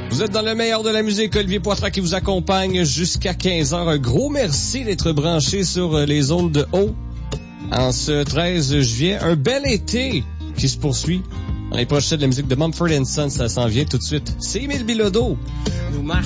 Vous êtes dans le meilleur de la musique, Olivier Poitras qui vous accompagne jusqu'à 15h. Un gros merci d'être branché sur les ondes de haut en ce 13 juillet. Un bel été qui se poursuit. Dans les pochettes de la musique de Mumford & Sons, ça s'en vient tout de suite. C'est Émile Bilodeau.